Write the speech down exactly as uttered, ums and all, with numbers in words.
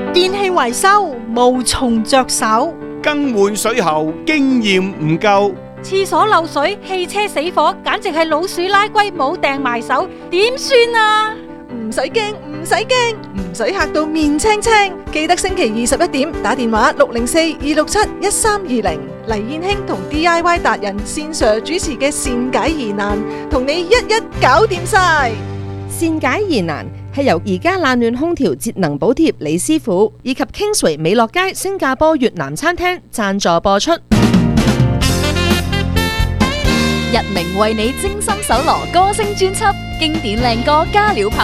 電器維修無從着手， 更換水喉經驗唔夠， 廁所漏水、汽車死火，簡直係老鼠拉龜冇掟埋手，點算啊？ 唔使驚，唔使驚，唔使嚇到面青青。記得星期二十一點打電話六零四二六七一三二零，黎燕卿同 D I Y 達人線 Sir 主持嘅善解疑難，同你一一搞掂晒。 善解疑難係由而家冷暖空調節能補貼李師傅以及 Kingsway 美樂街新加坡越南餐廳贊助播出。 日明為你精心搜羅歌聲專輯，經典靚歌加料